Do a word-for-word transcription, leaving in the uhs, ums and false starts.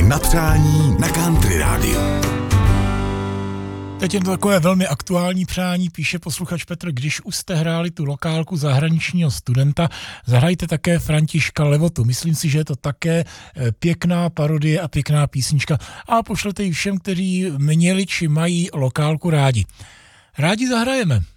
Na přání na Country rádiu. Teď je to takové velmi aktuální přání, píše posluchač Petr, když už jste hráli tu lokálku zahraničního studenta, zahrajte také Františka Levotu. Myslím si, že je to také pěkná parodie a pěkná písnička a pošlete ji všem, kteří měli či mají lokálku rádi. Rádi zahrajeme.